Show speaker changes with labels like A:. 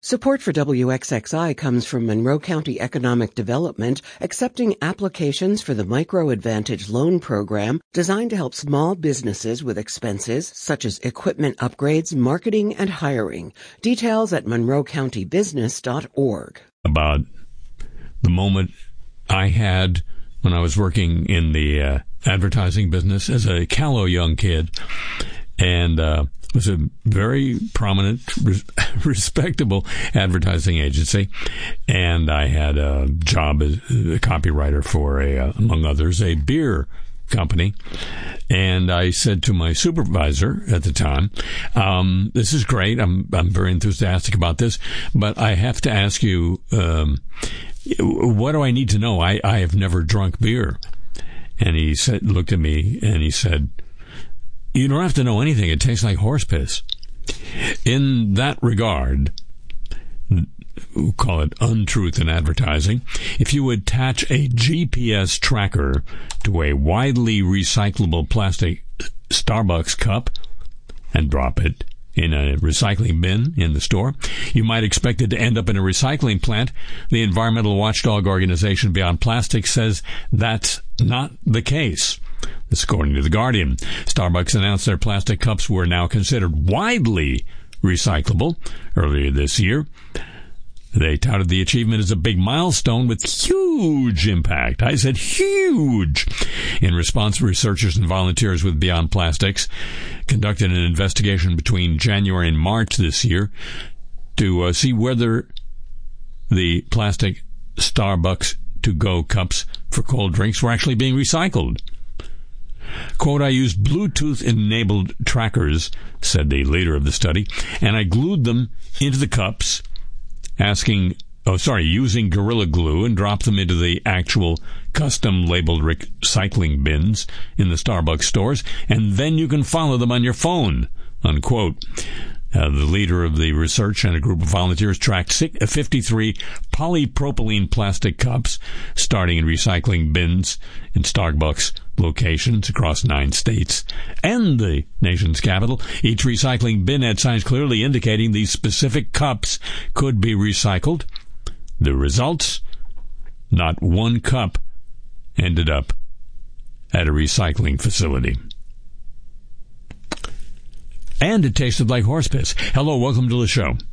A: Support for WXXI comes from Monroe County Economic Development, accepting applications for the Micro Advantage Loan Program designed to help small businesses with expenses such as equipment upgrades, marketing, and hiring. Details at monroecountybusiness.org.
B: About the moment I had when I was working in the advertising business as a callow young kid, and was a very prominent, respectable advertising agency, and I had a job as a copywriter for among others, a beer company. And I said to my supervisor at the time, this is great. I'm very enthusiastic about this, but I have to ask you, what do I need to know? I have never drunk beer. And he looked at me and he said, you don't have to know anything. It tastes like horse piss. In that regard, we'll call it untruth in advertising. If you attach a GPS tracker to a widely recyclable plastic Starbucks cup and drop it in a recycling bin in the store, you might expect it to end up in a recycling plant. The environmental watchdog organization Beyond Plastic says that's not the case. This according to The Guardian. Starbucks announced their plastic cups were now considered widely recyclable earlier this year. They touted the achievement as a big milestone with huge impact. I said huge. In response, researchers and volunteers with Beyond Plastics conducted an investigation between January and March this year to see whether the plastic Starbucks to-go cups for cold drinks were actually being recycled. Quote, I used Bluetooth-enabled trackers, said the leader of the study, and I glued them into the cups, using Gorilla Glue, and dropped them into the actual custom-labeled recycling bins in the Starbucks stores, and then you can follow them on your phone, unquote. The leader of the research and a group of volunteers tracked 53 polypropylene plastic cups starting in recycling bins in Starbucks locations across 9 states and the nation's capital. Each recycling bin had signs clearly indicating these specific cups could be recycled. The results? Not one cup ended up at a recycling facility. And it tasted like horse piss. Hello, welcome to the show.